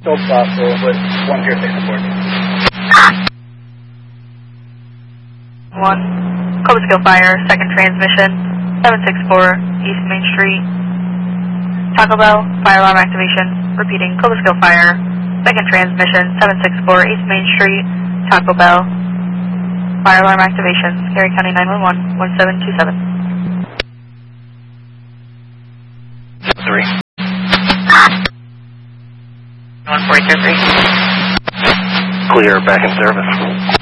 Still possible with 1 here, 6 support. 1, Cobra Skill Fire, second transmission, 764 East Main Street, Taco Bell, fire alarm activation, repeating, Cobra Skill Fire, second transmission, 764 East Main Street, Taco Bell, fire alarm activation, Cary County 911, 1727. 3. 1403. Clear, back in service.